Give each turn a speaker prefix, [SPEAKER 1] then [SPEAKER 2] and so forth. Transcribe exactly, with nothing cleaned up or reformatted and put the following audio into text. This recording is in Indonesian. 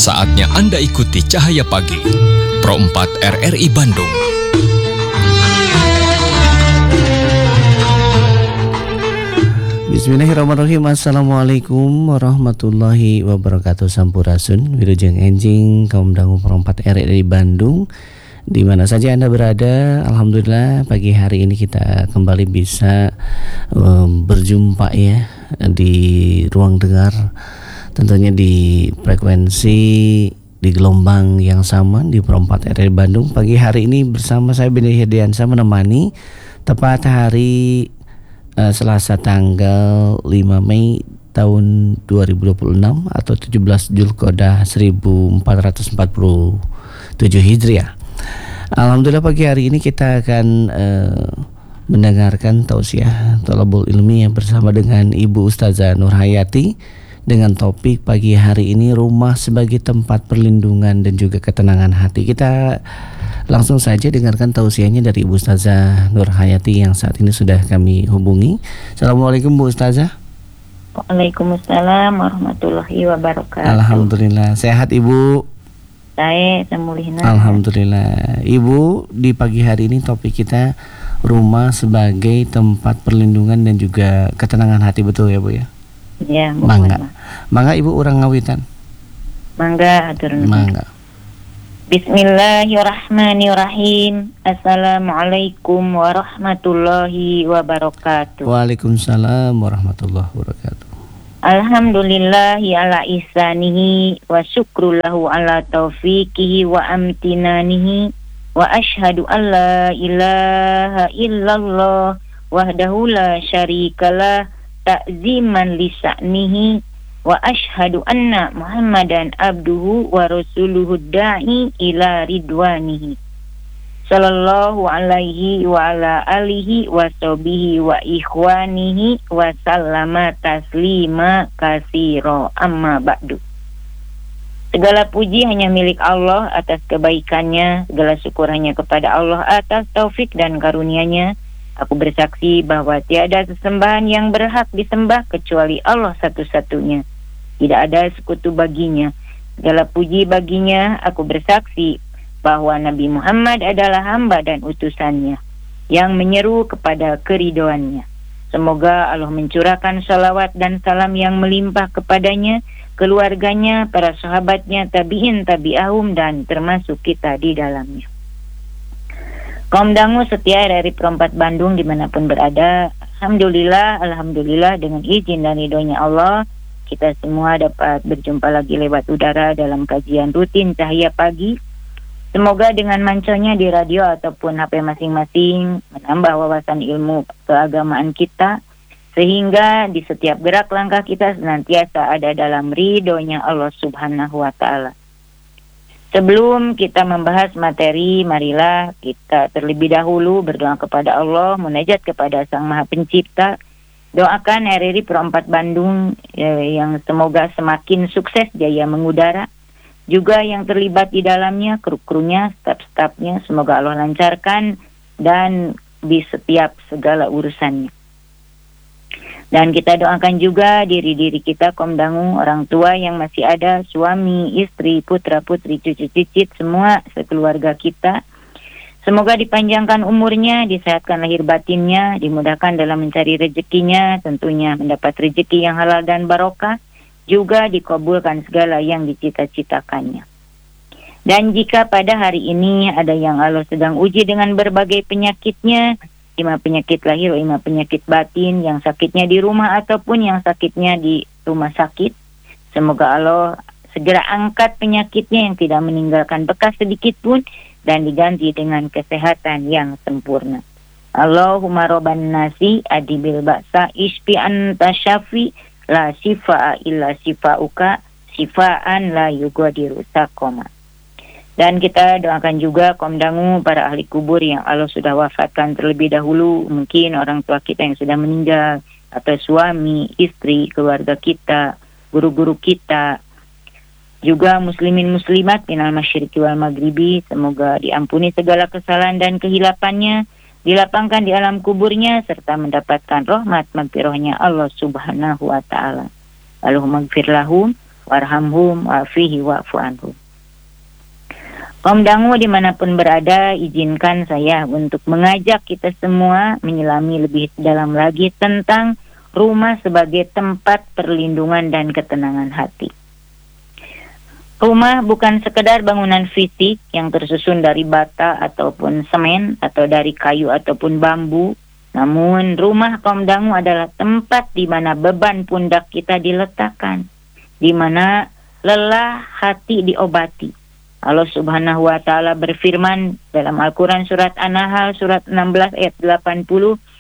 [SPEAKER 1] Saatnya Anda ikuti Cahaya Pagi, Pro empat R R I Bandung.
[SPEAKER 2] Bismillahirrahmanirrahim. Assalamualaikum warahmatullahi wabarakatuh. Sampurasun, wilujeng enjing kaum dangu Pro empat R R I Bandung, di mana saja Anda berada. Alhamdulillah pagi hari ini kita kembali bisa um, berjumpa ya di ruang dengar, tentunya di frekuensi di gelombang yang sama di Pro empat R R I Bandung. Pagi hari ini bersama saya Beni Hirdiansyah menemani tepat hari uh, Selasa tanggal lima Mei tahun dua ribu dua puluh enam atau tujuh belas Dzulqa'dah seribu empat ratus empat puluh tujuh Hijriah. Alhamdulillah pagi hari ini kita akan uh, mendengarkan tausiah thalabul ilmi yang bersama dengan Ibu Ustazah Nur Hayati dengan topik pagi hari ini, rumah sebagai tempat perlindungan dan juga ketenangan hati. Kita langsung saja dengarkan tausiahnya dari Ibu Ustazah Nur Hayati yang saat ini sudah kami hubungi. Assalamualaikum Bu Ustazah.
[SPEAKER 3] Waalaikumsalam warahmatullahi wabarakatuh.
[SPEAKER 2] Alhamdulillah, sehat Ibu?
[SPEAKER 3] Saya semulihna.
[SPEAKER 2] Alhamdulillah. Ibu, di pagi hari ini topik kita rumah sebagai tempat perlindungan dan juga ketenangan hati, betul ya Bu ya?
[SPEAKER 3] Ya,
[SPEAKER 2] Mangga. Mangga Ibu urang ngawitan.
[SPEAKER 3] Mangga aturun.
[SPEAKER 2] Mangga.
[SPEAKER 3] Bismillahirrahmanirrahim. Assalamualaikum warahmatullahi wabarakatuh.
[SPEAKER 2] Waalaikumsalam warahmatullahi wabarakatuh.
[SPEAKER 3] Alhamdulillahi ala ihsanihi wa syukrulahu ala taufiqihi wa amtinanihi wa ashhadu an la ilaha illallah wahdahu la syarikalah ta'ziman lisa'nihi wa ashhadu anna Muhammadan abduhu wa rasuluhu da'i ila ridwanihi sallallahu alaihi wa ala alihi wa sahbihi wa ikhwanihi wa sallama taslima katsira, amma ba'du. Segala puji hanya milik Allah atas kebaikannya, segala syukur hanya kepada Allah atas taufik dan karunia-Nya. Aku bersaksi bahwa tiada sesembahan yang berhak disembah kecuali Allah satu-satunya. Tidak ada sekutu baginya. Segala puji baginya. Aku bersaksi bahwa Nabi Muhammad adalah hamba dan utusannya yang menyeru kepada keridhoannya. Semoga Allah mencurahkan salawat dan salam yang melimpah kepadanya, keluarganya, para sahabatnya, tabi'in, tabi'ahum, dan termasuk kita di dalamnya. Kaum dangu setia dari Pro empat Bandung dimanapun berada, Alhamdulillah, Alhamdulillah dengan izin dan ridhonya Allah, kita semua dapat berjumpa lagi lewat udara dalam kajian rutin Cahaya Pagi. Semoga dengan manconya di radio ataupun H P masing-masing menambah wawasan ilmu keagamaan kita, sehingga di setiap gerak langkah kita senantiasa ada dalam ridhonya Allah Subhanahu wa Ta'ala. Sebelum kita membahas materi, marilah kita terlebih dahulu berdoa kepada Allah, munajat kepada Sang Maha Pencipta. Doakan R R I Pro empat Bandung eh, yang semoga semakin sukses jaya mengudara. Juga yang terlibat di dalamnya, kru-krunya, staf-stafnya, semoga Allah lancarkan dan di setiap segala urusannya. Dan kita doakan juga diri-diri kita, kaum dangu, orang tua yang masih ada, suami, istri, putra-putri, cucu-cicit, semua sekeluarga kita. Semoga dipanjangkan umurnya, disehatkan lahir batinnya, dimudahkan dalam mencari rezekinya, tentunya mendapat rezeki yang halal dan barokah, juga dikabulkan segala yang dicita-citakannya. Dan jika pada hari ini ada yang Allah sedang uji dengan berbagai penyakitnya, ima penyakit lahir, ima penyakit batin, yang sakitnya di rumah ataupun yang sakitnya di rumah sakit, semoga Allah segera angkat penyakitnya yang tidak meninggalkan bekas sedikit pun dan diganti dengan kesehatan yang sempurna. Allahumma robban nasi adibil ba'sa isfi anta syafi la sifa'a illa sifa'uka sifa'an la yugadiru saqama. Dan kita doakan juga kaum dangu, para ahli kubur yang Allah sudah wafatkan terlebih dahulu, mungkin orang tua kita yang sudah meninggal, atau suami, istri, keluarga kita, guru-guru kita, juga muslimin muslimat minal masyriqi wal maghribi, semoga diampuni segala kesalahan dan kehilapannya, dilapangkan di alam kuburnya, serta mendapatkan rahmat maghfirahnya Allah Subhanahu wa Ta'ala. Allahumma gfir lahum warhamhum wa'afihi wa'fu anhum. Kaum dangu dimanapun berada, izinkan saya untuk mengajak kita semua menyelami lebih dalam lagi tentang rumah sebagai tempat perlindungan dan ketenangan hati. Rumah bukan sekedar bangunan fisik yang tersusun dari bata ataupun semen atau dari kayu ataupun bambu. Namun rumah kaum dangu adalah tempat di mana beban pundak kita diletakkan, di mana lelah hati diobati. Allah Subhanahu wa taala berfirman dalam Al-Qur'an surat An-Nahl surat enam belas ayat delapan puluh,